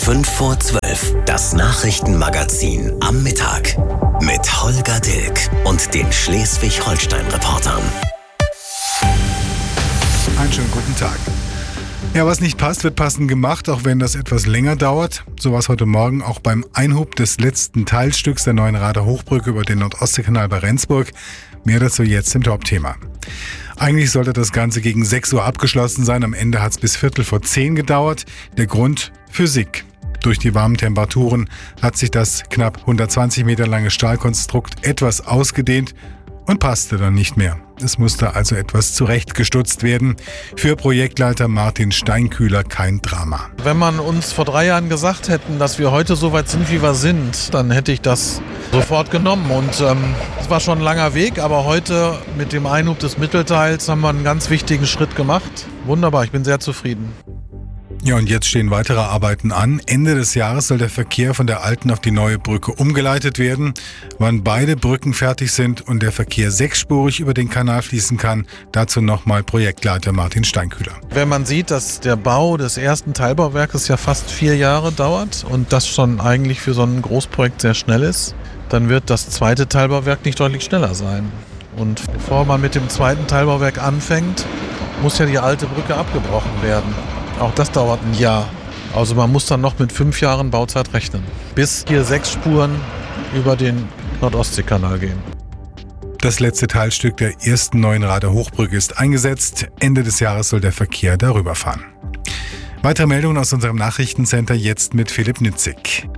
5 vor 12. Das Nachrichtenmagazin am Mittag. Mit Holger Dilk und den Schleswig-Holstein-Reportern. Einen schönen guten Tag. Ja, was nicht passt, wird passend gemacht, auch wenn das etwas länger dauert. So war es heute Morgen auch beim Einhub des letzten Teilstücks der neuen Rader Hochbrücke über den Nordostseekanal bei Rendsburg. Mehr dazu jetzt im Top-Thema. Eigentlich sollte das Ganze gegen 6 Uhr abgeschlossen sein. Am Ende hat es bis 9:45 gedauert. Der Grund: Physik. Durch die warmen Temperaturen hat sich das knapp 120 Meter lange Stahlkonstrukt etwas ausgedehnt und passte dann nicht mehr. Es musste also etwas zurechtgestutzt werden. Für Projektleiter Martin Steinkühler kein Drama. Wenn man uns vor 3 Jahren gesagt hätten, dass wir heute so weit sind, wie wir sind, dann hätte ich das sofort genommen. Und es war schon ein langer Weg, aber heute mit dem Einhub des Mittelteils haben wir einen ganz wichtigen Schritt gemacht. Wunderbar, ich bin sehr zufrieden. Ja, und jetzt stehen weitere Arbeiten an. Ende des Jahres soll der Verkehr von der alten auf die neue Brücke umgeleitet werden. Wann beide Brücken fertig sind und der Verkehr 6-spurig über den Kanal fließen kann, dazu nochmal Projektleiter Martin Steinkühler. Wenn man sieht, dass der Bau des ersten Teilbauwerkes ja fast 4 Jahre dauert und das schon eigentlich für so ein Großprojekt sehr schnell ist, dann wird das zweite Teilbauwerk nicht deutlich schneller sein. Und bevor man mit dem zweiten Teilbauwerk anfängt, muss ja die alte Brücke abgebrochen werden. Auch das dauert ein Jahr. Also man muss dann noch mit 5 Jahren Bauzeit rechnen, bis hier 6 Spuren über den Nordostseekanal gehen. Das letzte Teilstück der ersten neuen Rader Hochbrücke ist eingesetzt. Ende des Jahres soll der Verkehr darüber fahren. Weitere Meldungen aus unserem Nachrichtencenter jetzt mit Philipp Nitzig.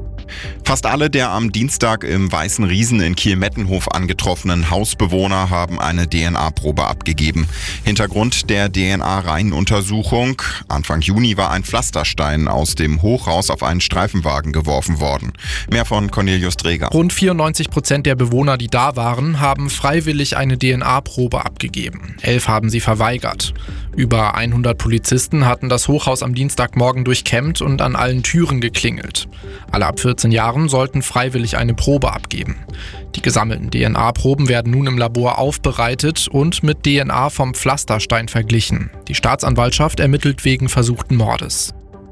Fast alle der am Dienstag im Weißen Riesen in Kiel-Mettenhof angetroffenen Hausbewohner haben eine DNA-Probe abgegeben. Hintergrund der DNA-Reihenuntersuchung: Anfang Juni war ein Pflasterstein aus dem Hochhaus auf einen Streifenwagen geworfen worden. Mehr von Cornelius Träger. Rund 94% der Bewohner, die da waren, haben freiwillig eine DNA-Probe abgegeben. 11 haben sie verweigert. Über 100 Polizisten hatten das Hochhaus am Dienstagmorgen durchkämmt und an allen Türen geklingelt. Alle ab 14 Jahren sollten freiwillig eine Probe abgeben. Die gesammelten DNA-Proben werden nun im Labor aufbereitet und mit DNA vom Pflasterstein verglichen. Die Staatsanwaltschaft ermittelt wegen versuchten Mordes.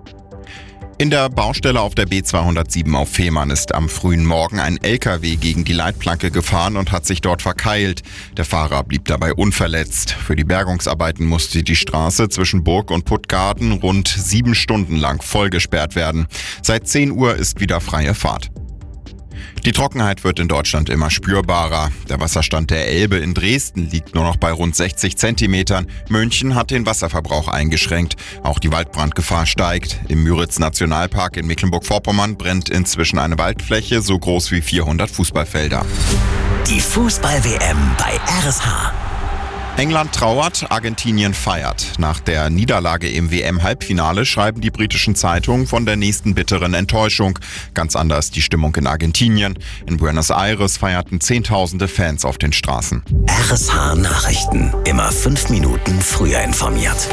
In der Baustelle auf der B207 auf Fehmarn ist am frühen Morgen ein LKW gegen die Leitplanke gefahren und hat sich dort verkeilt. Der Fahrer blieb dabei unverletzt. Für die Bergungsarbeiten musste die Straße zwischen Burg und Puttgarden rund 7 Stunden lang vollgesperrt werden. Seit 10 Uhr ist wieder freie Fahrt. Die Trockenheit wird in Deutschland immer spürbarer. Der Wasserstand der Elbe in Dresden liegt nur noch bei rund 60 Zentimetern. München hat den Wasserverbrauch eingeschränkt. Auch die Waldbrandgefahr steigt. Im Müritz-Nationalpark in Mecklenburg-Vorpommern brennt inzwischen eine Waldfläche so groß wie 400 Fußballfelder. Die Fußball-WM bei RSH. England trauert, Argentinien feiert. Nach der Niederlage im WM-Halbfinale schreiben die britischen Zeitungen von der nächsten bitteren Enttäuschung. Ganz anders die Stimmung in Argentinien. In Buenos Aires feierten Zehntausende Fans auf den Straßen. RSH Nachrichten. Immer 5 Minuten früher informiert.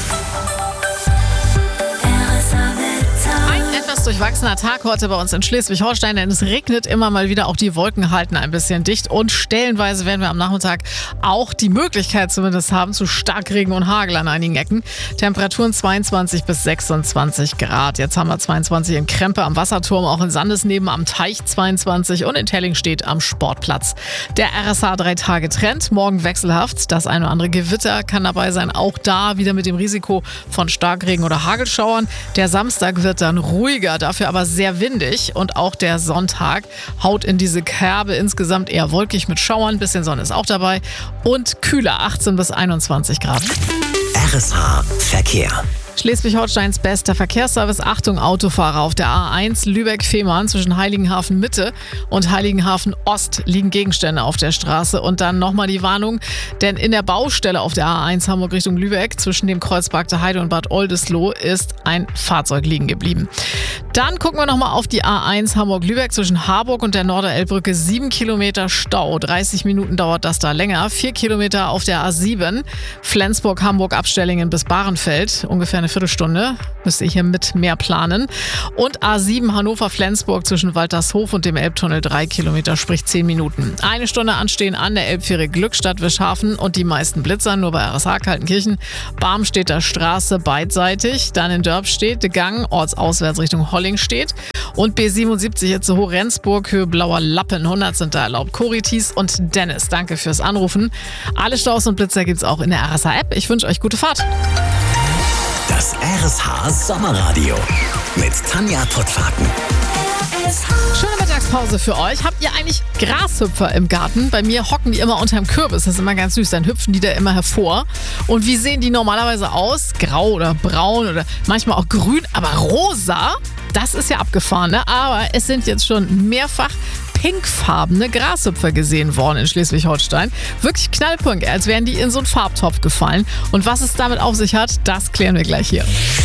Durchwachsener Tag heute bei uns in Schleswig-Holstein, denn es regnet immer mal wieder, auch die Wolken halten ein bisschen dicht und stellenweise werden wir am Nachmittag auch die Möglichkeit zumindest haben zu Starkregen und Hagel an einigen Ecken. Temperaturen 22 bis 26 Grad. Jetzt haben wir 22 in Krempe am Wasserturm, auch in Sandesneben am Teich 22 und in Tellingstedt am Sportplatz. Der RSH 3-Tage-Trend, morgen wechselhaft. Das eine oder andere Gewitter kann dabei sein, auch da wieder mit dem Risiko von Starkregen oder Hagelschauern. Der Samstag wird dann ruhiger, dafür aber sehr windig und auch der Sonntag haut in diese Kerbe, insgesamt eher wolkig mit Schauern, bisschen Sonne ist auch dabei und kühler 18 bis 21 Grad. RSH Verkehr. Schleswig-Holsteins bester Verkehrsservice. Achtung, Autofahrer auf der A1 Lübeck-Fehmarn zwischen Heiligenhafen Mitte und Heiligenhafen Ost liegen Gegenstände auf der Straße. Und dann nochmal die Warnung, denn in der Baustelle auf der A1 Hamburg Richtung Lübeck zwischen dem Kreuz Barkter Heide und Bad Oldesloe ist ein Fahrzeug liegen geblieben. Dann gucken wir nochmal auf die A1 Hamburg-Lübeck zwischen Harburg und der Norderelbbrücke. 7 Kilometer Stau, 30 Minuten dauert das da länger. 4 Kilometer auf der A7 Flensburg-Hamburg Abstellingen bis Bahrenfeld, ungefähr eine Viertelstunde. Müsst ihr hier mit mehr planen. Und A7 Hannover-Flensburg zwischen Waltershof und dem Elbtunnel 3 Kilometer, sprich 10 Minuten. Eine Stunde anstehen an der Elbfähre Glückstadt-Wischhafen und die meisten Blitzern nur bei RSH Kaltenkirchen. Barmstedter Straße beidseitig. Dann in Dörpstedt Gang ortsauswärts Richtung Richtung Hollingstedt. Und B77 Itzehoe-Rendsburg, Höhe Blauer Lappen, 100 sind da erlaubt. Cori, Thies und Dennis, danke fürs Anrufen. Alle Staus und Blitzer gibt's auch in der RSA-App. Ich wünsche euch gute Fahrt. Das RSH Sommerradio mit Tanja Pottfaken. Schöne Mittagspause für euch. Habt ihr eigentlich Grashüpfer im Garten? Bei mir hocken die immer unterm Kürbis. Das ist immer ganz süß. Dann hüpfen die da immer hervor. Und wie sehen die normalerweise aus? Grau oder braun oder manchmal auch grün, aber rosa? Das ist ja abgefahren, ne? Aber es sind jetzt schon mehrfach pinkfarbene Grashüpfer gesehen worden in Schleswig-Holstein. Wirklich knallpink, als wären die in so einen Farbtopf gefallen. Und was es damit auf sich hat, das klären wir gleich hier.